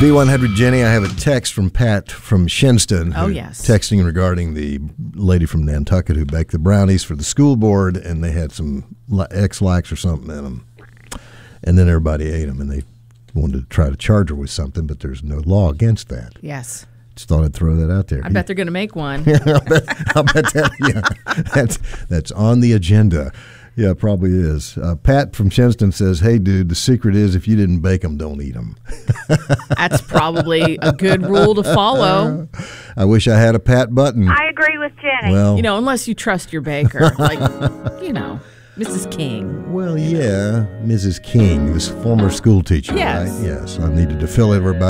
B100 Jenny, I have a text from Pat from Shinston. Oh, yes. Texting regarding the lady from Nantucket who baked the brownies for the school board, and they had some X-Lax or something in them. And then everybody ate them, and they wanted to try to charge her with something, but there's no law against that. Yes. Just thought I'd throw that out there. I bet they're going to make one. I'll bet that's on the agenda. Yeah, it probably is. Pat from Shinston says, hey, dude, the secret is if you didn't bake them, don't eat them. That's probably a good rule to follow. I wish I had a Pat button. I agree with Jenny. Well, unless you trust your baker. Like, Mrs. King. Well, yeah, Mrs. King, this former school teacher, Yes. right? Yes, I needed to fill everybody